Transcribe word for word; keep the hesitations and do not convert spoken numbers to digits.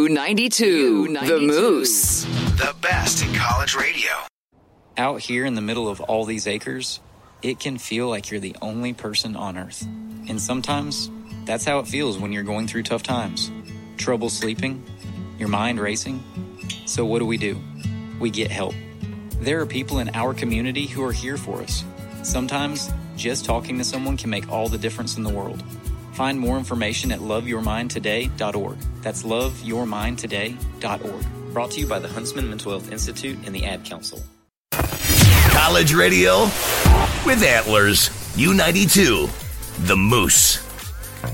ninety-two, The Moose. The best in college radio. Out here in the middle of all these acres, it can feel like you're the only person on Earth. And sometimes, that's how it feels when you're going through tough times. Trouble sleeping, your mind racing. So what do we do? We get help. There are people in our community who are here for us. Sometimes, just talking to someone can make all the difference in the world. Find more information at love your mind today dot org. That's love your mind today dot org. Brought to you by the Huntsman Mental Health Institute and the Ad Council. College radio with Antlers. U ninety-two, The Moose.